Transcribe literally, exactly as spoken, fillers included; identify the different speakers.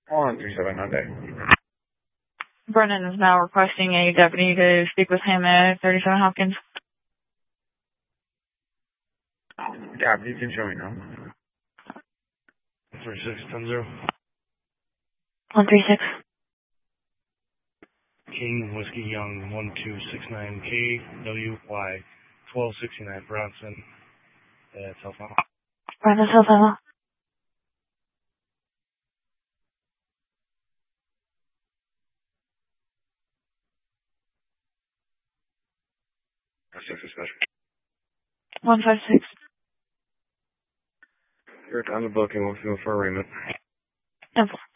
Speaker 1: one three seven Hyundai.
Speaker 2: Brennan is now requesting a deputy to speak with him at thirty-seven Hopkins.
Speaker 1: Yeah, you can show me now.
Speaker 3: three six ten zero.
Speaker 2: one three six.
Speaker 3: King Whiskey Young one two six nine K W Y twelve sixty-nine Bronson. Uh, cell phone.
Speaker 2: Bronson cell phone.
Speaker 1: Six special.
Speaker 2: one five six.
Speaker 1: You're on the booking. We'll feel for arraignment.
Speaker 2: Simple.